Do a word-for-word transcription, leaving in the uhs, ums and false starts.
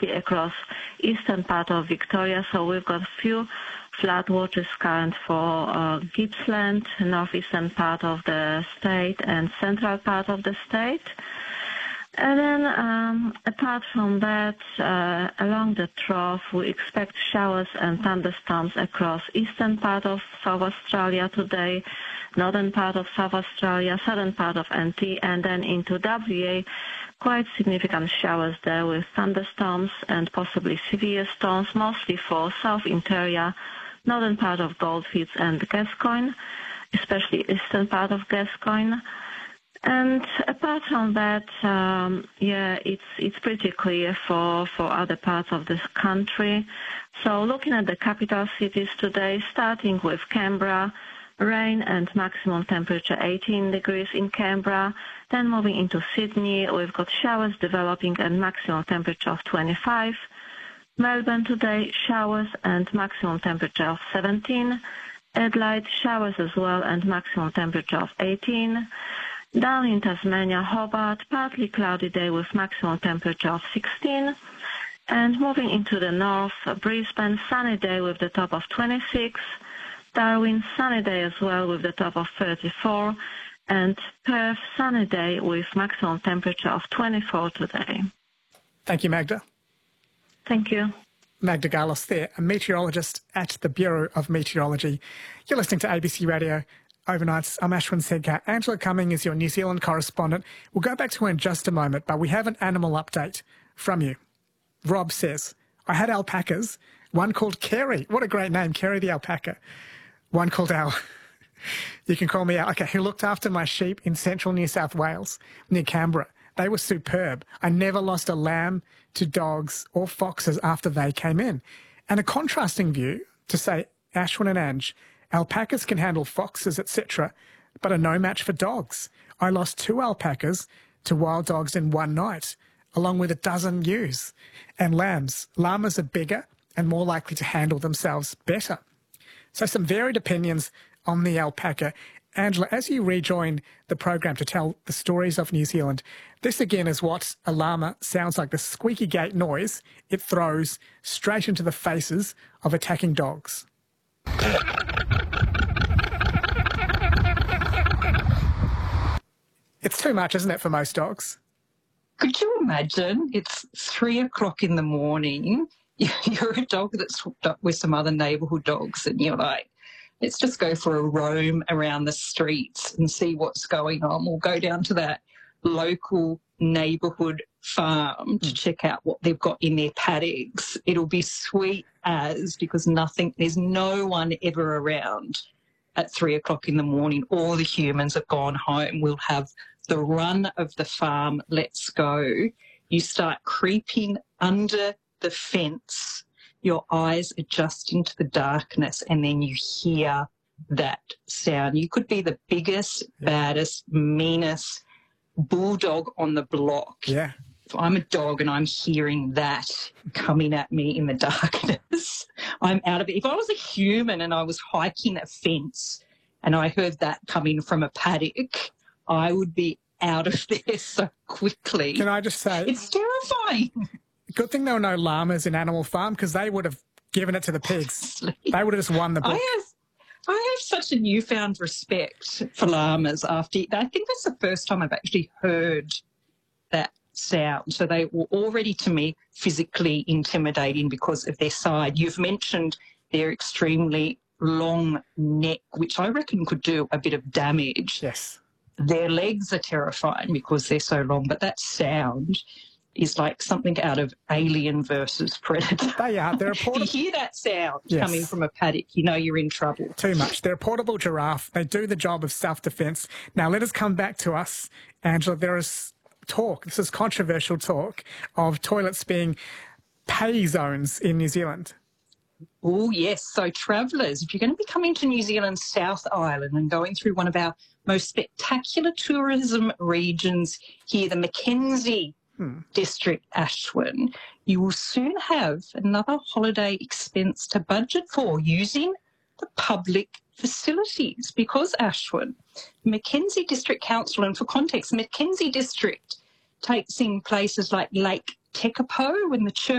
mostly across eastern part of Victoria. So we've got a few floodwaters current for uh, Gippsland, northeastern part of the state and central part of the state. And then, um, apart from that, uh, along the trough, we expect showers and thunderstorms across eastern part of South Australia today, northern part of South Australia, southern part of N T, and then into W A, quite significant showers there with thunderstorms and possibly severe storms, mostly for South Interior, northern part of Goldfields and Gascoyne, especially eastern part of Gascoyne. And apart from that, um, yeah, it's it's pretty clear for, for other parts of this country. So looking at the capital cities today, starting with Canberra, rain and maximum temperature eighteen degrees in Canberra. Then moving into Sydney, we've got showers developing and maximum temperature of twenty-five. Melbourne today, showers and maximum temperature of seventeen. Adelaide, showers as well and maximum temperature of eighteen. Down in Tasmania, Hobart, partly cloudy day with maximum temperature of sixteen. And moving into the north, Brisbane, sunny day with the top of twenty-six. Darwin, sunny day as well with the top of thirty-four. And Perth, sunny day with maximum temperature of twenty-four today. Thank you, Magda. Thank you. Magda Garlos there, a meteorologist at the Bureau of Meteorology. You're listening to A B C Radio Overnights. I'm Ashwin Sedkar. Angela Cumming is your New Zealand correspondent. We'll go back to her in just a moment, but we have an animal update from you. Rob says, I had alpacas, one called Kerry. What a great name, Kerry the alpaca. One called Al. You can call me Al. Okay, who looked after my sheep in central New South Wales, near Canberra. They were superb. I never lost a lamb to dogs or foxes after they came in. And a contrasting view to say, Ashwin and Ange, alpacas can handle foxes, et cetera, but are no match for dogs. I lost two alpacas to wild dogs in one night, along with a dozen ewes. And lambs. Llamas are bigger and more likely to handle themselves better. So some varied opinions on the alpaca. Angela, as you rejoin the program to tell the stories of New Zealand, this again is what a llama sounds like, the squeaky gate noise it throws straight into the faces of attacking dogs. It's too much, isn't it, for most dogs? Could you imagine? It's three o'clock in the morning. You're a dog that's hooked up with some other neighbourhood dogs and you're like, let's just go for a roam around the streets and see what's going on. We'll go down to that local neighbourhood farm to check out what they've got in their paddocks. It'll be sweet as, because nothing, there's no one ever around at three o'clock in the morning. All the humans have gone home. We'll have the run of the farm. Let's go. You start creeping under the fence. Your eyes adjust into the darkness and then you hear that sound. You could be the biggest, baddest, meanest bulldog on the block. Yeah. If I'm a dog and I'm hearing that coming at me in the darkness, I'm out of it. If I was a human and I was hiking a fence and I heard that coming from a paddock, I would be out of there so quickly. Can I just say... It's terrifying. Good thing there were no llamas in Animal Farm, because they would have given it to the pigs. Honestly. They would have just won the book. I have, I have such a newfound respect for llamas after... I think that's the first time I've actually heard that sound. So they were already, to me, physically intimidating because of their side. You've mentioned their extremely long neck, which I reckon could do a bit of damage. Yes. Their legs are terrifying because they're so long, but that sound is like something out of Alien versus Predator. They are. They're a portable... If you hear that sound yes. coming from a paddock, you know you're in trouble. Too much. They're a portable giraffe. They do the job of self-defence. Now, let us come back to us, Angela. There is talk, this is controversial talk, of toilets being pay zones in New Zealand. Oh, yes. So travellers, if you're going to be coming to New Zealand's South Island and going through one of our most spectacular tourism regions here, the Mackenzie hmm. District, Ashwin, you will soon have another holiday expense to budget for using the public facilities, because, Ashwin, Mackenzie District Council, and for context, Mackenzie District takes in places like Lake Tekapo and the church